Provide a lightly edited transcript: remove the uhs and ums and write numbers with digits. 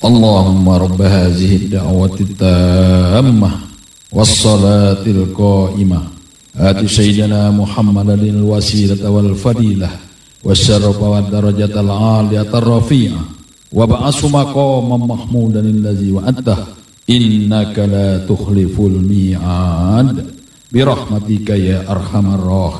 اللهم رب هذه الدعوة التامة والصلاة القائمة آت سيدنا محمدا الوسيلة والفضيلة والشرف والدرجة العالية الرفيعة وابعثه مقاما محمودا الذي وعدته إنك لا تخلف الميعاد برحمتك يا أرحم الراحمين.